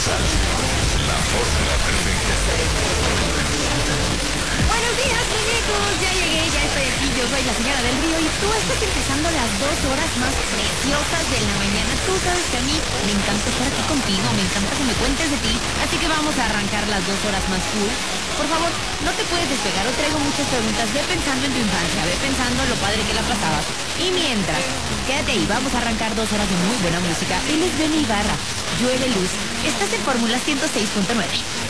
Exa, la fórmula perfecta. Buenos días, muñecos. Ya llegué, ya estoy aquí. Yo soy la señora del río y tú estás empezando las 2 horas más preciosas de la mañana. Tú sabes que a mí me encanta estar aquí contigo, me encanta que me cuentes de ti. Así que vamos a arrancar las 2 horas más cool. Por favor, no te puedes despegar o traigo muchas preguntas. Ve pensando en tu infancia, ve pensando en lo padre que la pasabas. Y mientras, quédate ahí, vamos a arrancar 2 horas de muy buena música. Él es Benny Ibarra, Joel Luz. Estás en Fórmula 106.9.